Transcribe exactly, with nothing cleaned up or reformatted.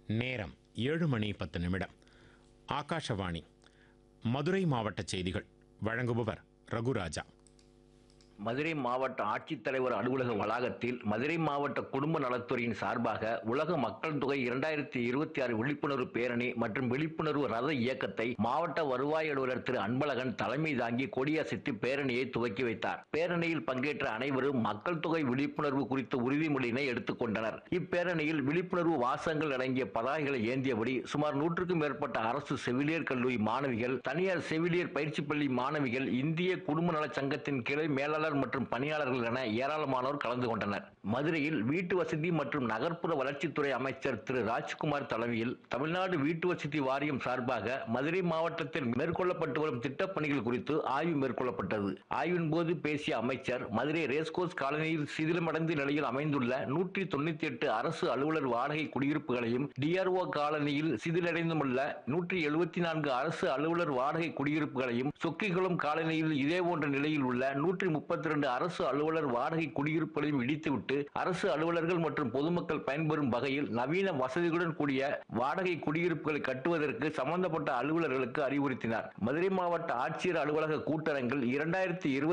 நேரம் ஏழு மணி பத்து நிமிடம். ஆகாஷவாணி மதுரை மாவட்ட செய்திகள் வழங்குபவர் ரகுராஜா. மதுரை மாவட்ட ஆட்சித்தலைவர் அலுவலக வளாகத்தில் மதுரை மாவட்ட குடும்ப நலத்துறையின் சார்பாக உலக மக்கள் தொகை இரண்டாயிரத்தி இருபத்தி ஆறு விழிப்புணர்வு பேரணி மற்றும் விழிப்புணர்வு ரத இயக்கத்தை மாவட்ட வருவாய் அலுவலர் திரு அன்பழகன் தலைமை தாங்கி கொடியசைத்து பேரணியை துவக்கி வைத்தார். பேரணியில் பங்கேற்ற அனைவரும் மக்கள் தொகை விழிப்புணர்வு குறித்த உறுதிமொழியினை எடுத்துக் கொண்டனர். இப்பேரணியில் விழிப்புணர்வு வாசகங்கள் அடங்கிய பதாகைகளை ஏந்தியபடி சுமார் நூற்றுக்கும் மேற்பட்ட அரசு செவிலியர் கல்லூரி மாணவிகள், தனியார் செவிலியர் பயிற்சி பள்ளி மாணவிகள், இந்திய குடும்ப நல சங்கத்தின் கிளை மேலாளர் மற்றும் பணியாளர்கள் என ஏராளமானோர் கலந்து கொண்டனர். மதுரையில் வீட்டு வசதி மற்றும் நகர்ப்புற வளர்ச்சித்துறை அமைச்சர் திரு ராஜ்குமார் தலைமையில் தமிழ்நாடு வீட்டு வசதி வாரியம் சார்பாக மதுரை மாவட்டத்தில் மேற்கொள்ளப்பட்டு வரும் திட்டப்பணிகள் குறித்து ஆய்வு மேற்கொள்ளப்பட்டது. ஆய்வின் போது பேசிய அமைச்சர், மதுரை ரேஸ்கோர்ஸ் காலனியில் சிதிலமடைந்த நிலையில் அமைந்துள்ள நூற்றி தொண்ணூத்தி எட்டு அரசு அலுவலர் வாடகை குடியிருப்புகளையும், டிஆர்ஓ காலனியில் சிதிலடைந்துள்ள நூற்றி எழுபத்தி நான்கு அரசு அலுவலர் வாடகை குடியிருப்புகளையும், சொக்கிகுளம் காலனியில் இதேபோன்ற நிலையில் உள்ள நூற்றி முப்பத்தி இரண்டு அரசு அலுவலர் வாடகை குடியிருப்புகளையும் இடித்துவிட்டு அரசு அலுவலர்கள் மற்றும் பொதுமக்கள் பயன்பெறும் வகையில் நவீன வசதிகளுடன் கூடிய வாடகை குடியிருப்புகளை கட்டுவதற்கு சம்பந்தப்பட்ட அலுவலர்களுக்கு அறிவுறுத்தினார். மதுரை மாவட்ட ஆட்சியர் அலுவலக கூட்டரங்கில் இரண்டாயிரத்தி இருபத்தி